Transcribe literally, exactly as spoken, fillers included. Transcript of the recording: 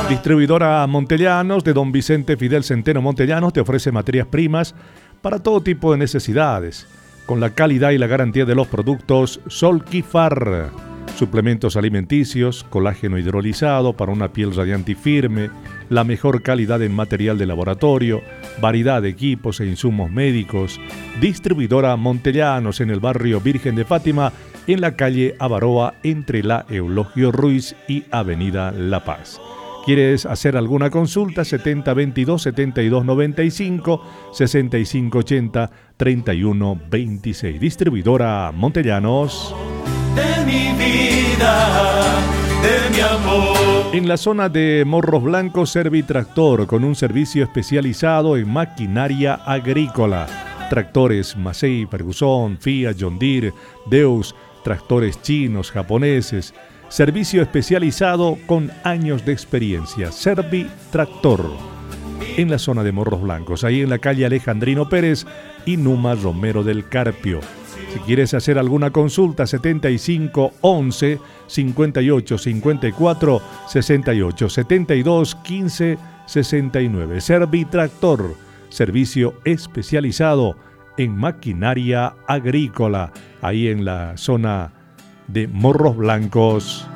Distribuidora Montellanos de Don Vicente Fidel Centeno Montellanos te ofrece materias primas para todo tipo de necesidades, con la calidad y la garantía de los productos Solquifar. Suplementos alimenticios, colágeno hidrolizado para una piel radiante y firme, la mejor calidad en material de laboratorio, variedad de equipos e insumos médicos. Distribuidora Montellanos en el barrio Virgen de Fátima, en la calle Avaroa, entre la Eulogio Ruiz y Avenida La Paz. ¿Quieres hacer alguna consulta? setenta veintidós, setenta y dos noventa y cinco, sesenta y cinco ochenta, treinta y uno veintiséis. Distribuidora Montellanos. De mi vida, de mi amor. En la zona de Morros Blancos, Servitractor, con un servicio especializado en maquinaria agrícola. Tractores Massey, Ferguson, Fiat, John Deere, Deus, tractores chinos, japoneses. Servicio especializado con años de experiencia. Servitractor. En la zona de Morros Blancos, ahí en la calle Alejandrino Pérez y Numa Romero del Carpio. Si quieres hacer alguna consulta, setenta y cinco once, cincuenta y ocho cincuenta y cuatro, sesenta y ocho, setenta y dos quince sesenta y nueve. Servitractor, servicio especializado en maquinaria agrícola, ahí en la zona de Morros Blancos.